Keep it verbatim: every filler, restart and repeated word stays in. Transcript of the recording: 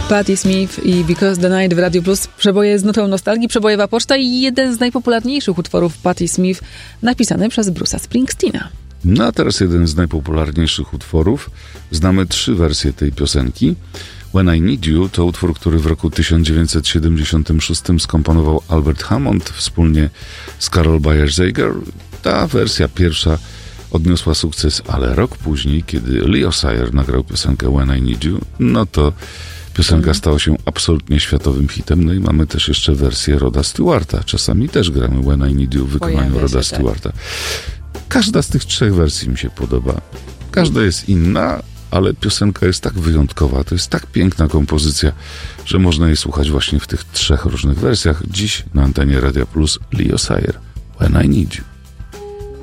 Patti Smith i Because the Night w Radiu Plus. Przeboje z nutą nostalgii, przebojowa poczta i jeden z najpopularniejszych utworów Patti Smith napisany przez Bruce'a Springsteena. No a teraz jeden z najpopularniejszych utworów. Znamy trzy wersje tej piosenki. When I Need You to utwór, który w roku tysiąc dziewięćset siedemdziesiątym szóstym skomponował Albert Hammond wspólnie z Carol Bayer-Zager. Ta wersja pierwsza odniosła sukces, ale rok później, kiedy Leo Sayer nagrał piosenkę When I Need You, no to piosenka mm. stała się absolutnie światowym hitem. No i mamy też jeszcze wersję Roda Stewarta. Czasami też gramy When I Need You w wykonaniu Roda się, Stewarta. Tak. Każda z tych trzech wersji mi się podoba. Każda jest inna, ale piosenka jest tak wyjątkowa, to jest tak piękna kompozycja, że można jej słuchać właśnie w tych trzech różnych wersjach. Dziś na antenie Radia Plus Leo Sayer, When I Need You.